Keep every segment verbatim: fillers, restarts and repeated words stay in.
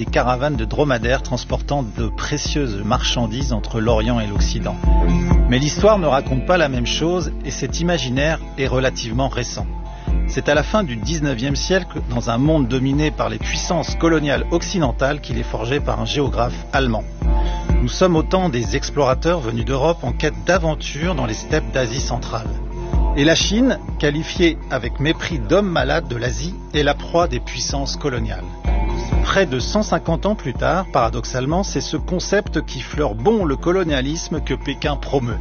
caravanes de dromadaires transportant de précieuses marchandises entre l'Orient et l'Occident. Mais l'histoire ne raconte pas la même chose et cet imaginaire est relativement récent. C'est à la fin du dix-neuvième siècle, dans un monde dominé par les puissances coloniales occidentales, qu'il est forgé par un géographe allemand. Nous sommes au temps des explorateurs venus d'Europe en quête d'aventure dans les steppes d'Asie centrale. Et la Chine, qualifiée avec mépris d'homme malade de l'Asie, est la proie des puissances coloniales. Près de cent cinquante ans plus tard, paradoxalement, c'est ce concept qui fleure bon le colonialisme que Pékin promeut.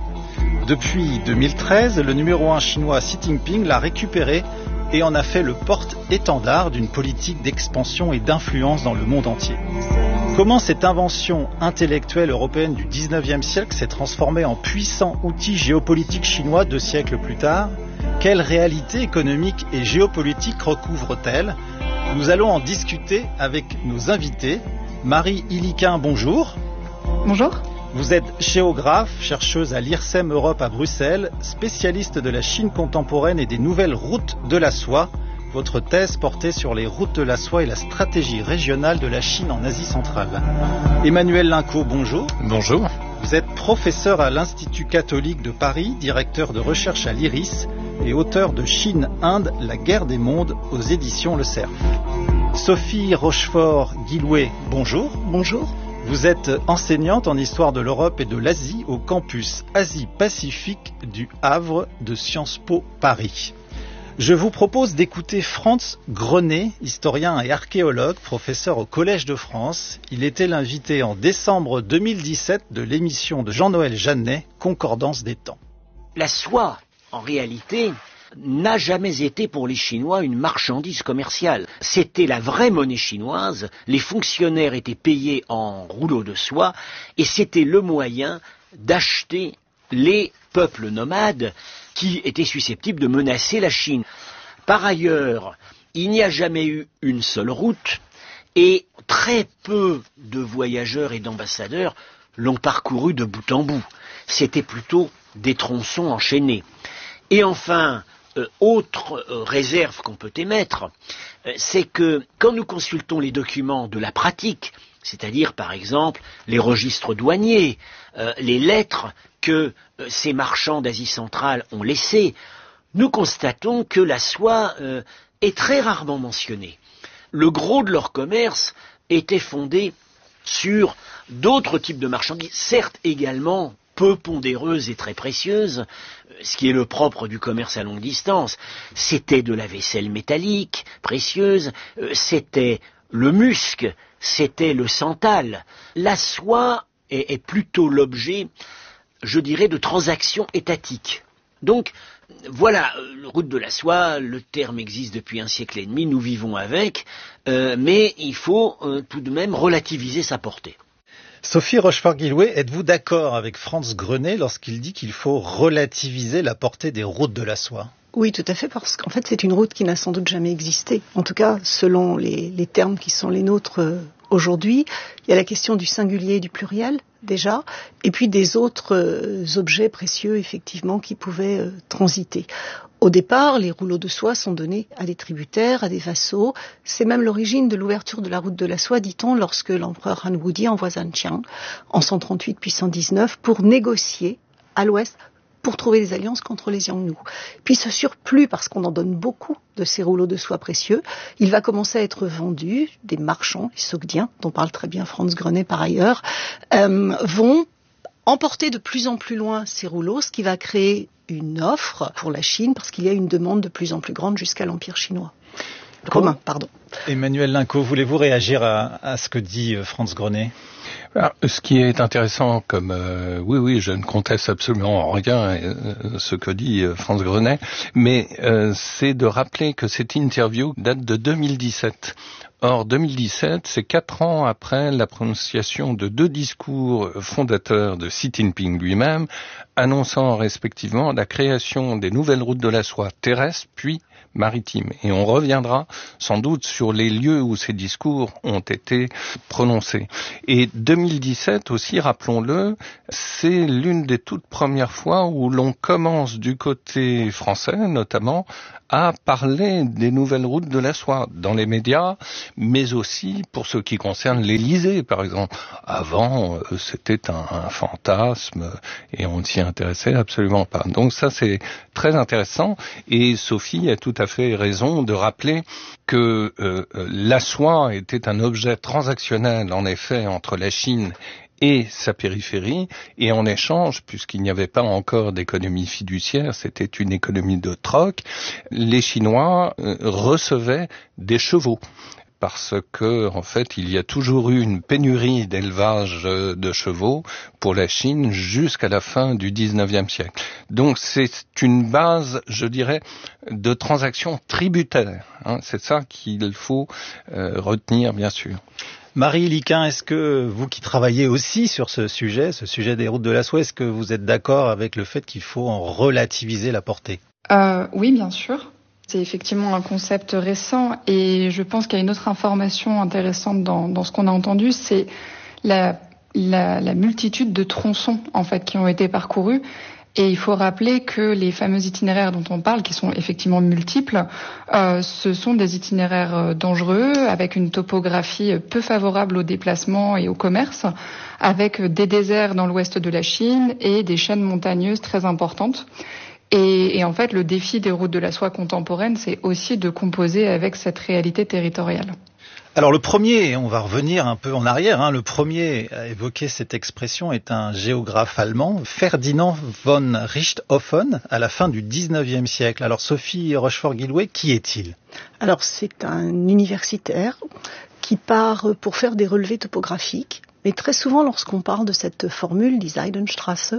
Depuis deux mille treize, le numéro un chinois Xi Jinping l'a récupéré et en a fait le porte-étendard d'une politique d'expansion et d'influence dans le monde entier. Comment cette invention intellectuelle européenne du dix-neuvième siècle s'est transformée en puissant outil géopolitique chinois deux siècles plus tard? Quelle réalité économique et géopolitique recouvre-t-elle? Nous allons en discuter avec nos invités. Marie Iliquin, bonjour. Bonjour. Vous êtes géographe, chercheuse à l'I R S E M Europe à Bruxelles, spécialiste de la Chine contemporaine et des nouvelles routes de la soie. Votre thèse portait sur les routes de la soie et la stratégie régionale de la Chine en Asie centrale. Emmanuel Linco, bonjour. Bonjour. Vous êtes professeur à l'Institut catholique de Paris, directeur de recherche à l'I R I S et auteur de Chine-Inde, la guerre des mondes aux éditions Le Cerf. Sophie Rochefort-Guillouet, bonjour. Bonjour. Vous êtes enseignante en histoire de l'Europe et de l'Asie au campus Asie-Pacifique du Havre de Sciences Po Paris. Je vous propose d'écouter Franz Grenet, historien et archéologue, professeur au Collège de France. Il était l'invité en décembre deux mille dix-sept de l'émission de Jean-Noël Jeannet, Concordance des temps. La soie, en réalité, n'a jamais été pour les Chinois une marchandise commerciale. C'était la vraie monnaie chinoise, les fonctionnaires étaient payés en rouleaux de soie, et c'était le moyen d'acheter les peuples nomades qui étaient susceptibles de menacer la Chine. Par ailleurs, il n'y a jamais eu une seule route, et très peu de voyageurs et d'ambassadeurs l'ont parcouru de bout en bout. C'était plutôt des tronçons enchaînés. Et enfin, Euh, autre euh, réserve qu'on peut émettre, euh, c'est que quand nous consultons les documents de la pratique, c'est-à-dire par exemple les registres douaniers, euh, les lettres que euh, ces marchands d'Asie centrale ont laissées, nous constatons que la soie euh, est très rarement mentionnée. Le gros de leur commerce était fondé sur d'autres types de marchandises, certes également peu pondéreuses et très précieuses, ce qui est le propre du commerce à longue distance. C'était de la vaisselle métallique, précieuse, c'était le musc, c'était le santal. La soie est, est plutôt l'objet, je dirais, de transactions étatiques. Donc, voilà, route de la soie, le terme existe depuis un siècle et demi, nous vivons avec, euh, mais il faut euh, tout de même relativiser sa portée. Sophie Rochefort-Guillouet, êtes-vous d'accord avec Franz Grenet lorsqu'il dit qu'il faut relativiser la portée des routes de la soie? Oui, tout à fait, parce qu'en fait, c'est une route qui n'a sans doute jamais existé. En tout cas, selon les, les termes qui sont les nôtres euh, aujourd'hui, il y a la question du singulier et du pluriel, déjà, et puis des autres euh, objets précieux, effectivement, qui pouvaient euh, transiter. Au départ, les rouleaux de soie sont donnés à des tributaires, à des vassaux. C'est même l'origine de l'ouverture de la route de la soie, dit-on, lorsque l'empereur Han Wudi envoie Zhanqiang en cent trente-huit puis cent dix-neuf pour négocier à l'ouest, pour trouver des alliances contre les Xiongnu. Puis ce surplus, parce qu'on en donne beaucoup de ces rouleaux de soie précieux, il va commencer à être vendu. Des marchands, les Sogdiens, dont parle très bien Franz Grenet par ailleurs, euh, vont emporter de plus en plus loin ces rouleaux, ce qui va créer une offre pour la Chine, parce qu'il y a une demande de plus en plus grande jusqu'à l'Empire chinois. Romain, pardon. Emmanuel Linco, voulez-vous réagir à, à ce que dit euh, Franz Grenet? Alors, ce qui est intéressant, comme euh, oui, oui, je ne conteste absolument rien euh, ce que dit euh, Franz Grenet, mais euh, c'est de rappeler que cette interview date de deux mille dix-sept. Or, deux mille dix-sept, c'est quatre ans après la prononciation de deux discours fondateurs de Xi Jinping lui-même, annonçant respectivement la création des nouvelles routes de la soie terrestres, puis maritimes. Et on reviendra sans doute sur les lieux où ces discours ont été prononcés. Et deux mille dix-sept aussi, rappelons-le, c'est l'une des toutes premières fois où l'on commence du côté français, notamment, à parler des nouvelles routes de la soie dans les médias, mais aussi pour ce qui concerne l'Élysée, par exemple. Avant, euh, c'était un, un fantasme et on ne s'y intéressait absolument pas. Donc ça, c'est très intéressant et Sophie a tout à fait raison de rappeler que euh, la soie était un objet transactionnel, en effet, entre la Chine et sa périphérie, et en échange, puisqu'il n'y avait pas encore d'économie fiduciaire, c'était une économie de troc, les Chinois euh, recevaient des chevaux. Parce que, en fait, il y a toujours eu une pénurie d'élevage de chevaux pour la Chine jusqu'à la fin du dix-neuvième siècle. Donc, c'est une base, je dirais, de transactions tributaires. Hein. C'est ça qu'il faut euh, retenir, bien sûr. Marie Liquin, est-ce que vous qui travaillez aussi sur ce sujet, ce sujet des routes de la soie, est-ce que vous êtes d'accord avec le fait qu'il faut en relativiser la portée ? euh, Oui, bien sûr. C'est effectivement un concept récent et je pense qu'il y a une autre information intéressante dans, dans ce qu'on a entendu, c'est la, la, la multitude de tronçons en fait qui ont été parcourus. Et il faut rappeler que les fameux itinéraires dont on parle, qui sont effectivement multiples, euh, ce sont des itinéraires dangereux, avec une topographie peu favorable au déplacement et au commerce, avec des déserts dans l'ouest de la Chine et des chaînes montagneuses très importantes. Et, et en fait, le défi des routes de la soie contemporaines, c'est aussi de composer avec cette réalité territoriale. Alors le premier, on va revenir un peu en arrière, hein, le premier à évoquer cette expression est un géographe allemand, Ferdinand von Richthofen, à la fin du dix-neuvième siècle. Alors Sophie Rochefort-Guillouet, qui est-il ? Alors c'est un universitaire qui part pour faire des relevés topographiques. Mais très souvent, lorsqu'on parle de cette formule, die Seidenstraße,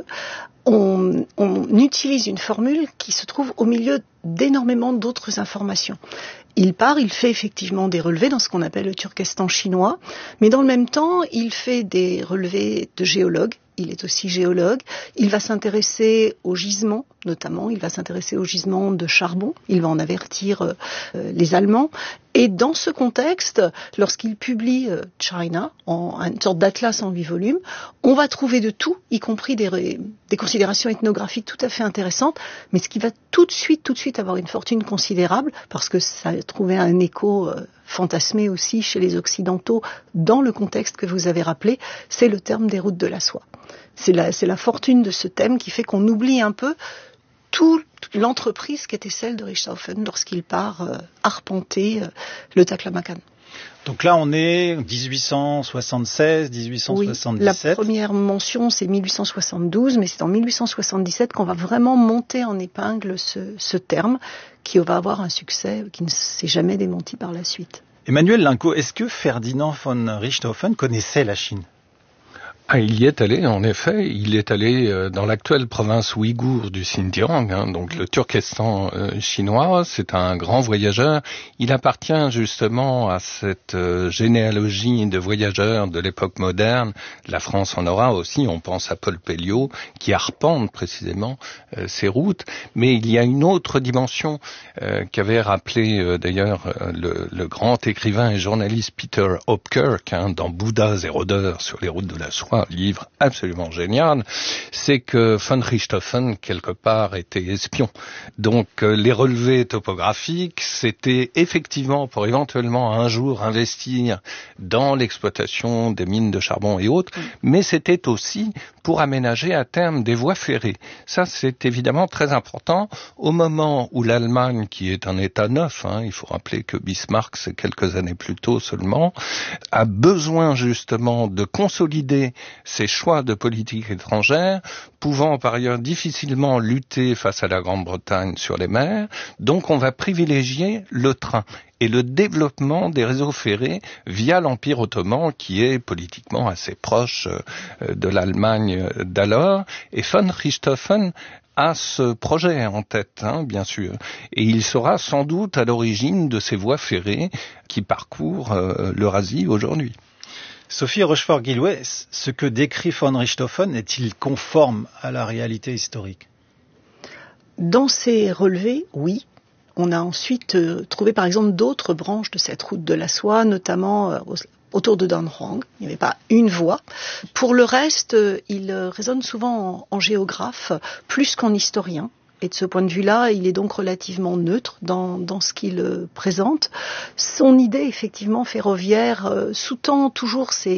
on, on utilise une formule qui se trouve au milieu d'énormément d'autres informations. Il part, il fait effectivement des relevés dans ce qu'on appelle le Turkestan chinois, mais dans le même temps, il fait des relevés de géologue. Il est aussi géologue. Il va s'intéresser aux gisements, notamment. Il va s'intéresser aux gisements de charbon. Il va en avertir euh, les Allemands. Et dans ce contexte, lorsqu'il publie euh, China, en une sorte d'atlas en huit volumes, on va trouver de tout, y compris des, des considérations ethnographiques tout à fait intéressantes, mais ce qui va tout de suite, tout de suite avoir une fortune considérable, parce que ça a trouvé un écho euh, fantasmé aussi chez les Occidentaux, dans le contexte que vous avez rappelé, c'est le terme des routes de la soie. C'est la, c'est la fortune de ce thème qui fait qu'on oublie un peu toute l'entreprise qui était celle de Richthofen lorsqu'il part euh, arpenter euh, le Taklamakan. Donc là, on est dix-huit cent soixante-seize, dix-huit cent soixante-dix-sept. Oui, la première mention, c'est mille huit cent soixante-douze, mais c'est en mille huit cent soixante-dix-sept qu'on va vraiment monter en épingle ce, ce terme qui va avoir un succès qui ne s'est jamais démenti par la suite. Emmanuel Linco, est-ce que Ferdinand von Richthofen connaissait la Chine ? Ah, il y est allé, en effet. Il est allé dans l'actuelle province ouïghour du Xinjiang, hein, donc le Turkestan euh, chinois. C'est un grand voyageur. Il appartient justement à cette euh, généalogie de voyageurs de l'époque moderne. La France en aura aussi. On pense à Paul Pelliot, qui arpente précisément euh, ces routes. Mais il y a une autre dimension euh, qu'avait rappelé euh, d'ailleurs euh, le, le grand écrivain et journaliste Peter Hopkirk, hein, dans Bouddha et rôdeurs sur les routes de la soie, un livre absolument génial, c'est que von Richthofen, quelque part, était espion. Donc, euh, les relevés topographiques, c'était effectivement pour éventuellement un jour investir dans l'exploitation des mines de charbon et autres, mmh. mais c'était aussi pour aménager à terme des voies ferrées. Ça, c'est évidemment très important au moment où l'Allemagne, qui est un État neuf, hein, il faut rappeler que Bismarck, c'est quelques années plus tôt seulement, a besoin justement de consolider ses choix de politique étrangère, pouvant par ailleurs difficilement lutter face à la Grande-Bretagne sur les mers. Donc on va privilégier le train et le développement des réseaux ferrés via l'Empire ottoman, qui est politiquement assez proche de l'Allemagne d'alors. Et von Richthofen a ce projet en tête, hein, bien sûr. Et il sera sans doute à l'origine de ces voies ferrées qui parcourent euh, l'Eurasie aujourd'hui. Sophie Rochefort-Guillouet, ce que décrit von Richthofen est-il conforme à la réalité historique ? Dans ces relevés, oui. On a ensuite euh, trouvé par exemple d'autres branches de cette route de la soie, notamment euh, autour de Danhuang. Il n'y avait pas une voie. Pour le reste, euh, il euh, résonne souvent en, en géographe plus qu'en historien. Et de ce point de vue-là, il est donc relativement neutre dans, dans ce qu'il présente. Son idée, effectivement, ferroviaire, euh, sous-tend toujours ces